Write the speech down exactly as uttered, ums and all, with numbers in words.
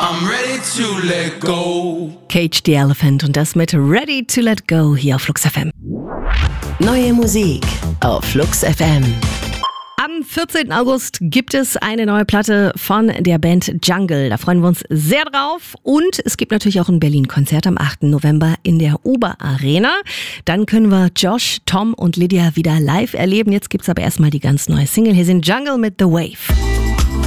I'm ready to let go. Cage the Elephant und das mit Ready to Let Go hier auf Flux F M. Neue Musik auf Flux F M. Am vierzehnten August gibt es eine neue Platte von der Band Jungle. Da freuen wir uns sehr drauf. Und es gibt natürlich auch ein Berlin-Konzert am achten November in der Uber Arena. Dann können wir Josh, Tom und Lydia wieder live erleben. Jetzt gibt's aber erstmal die ganz neue Single. Hier sind Jungle mit The Wave.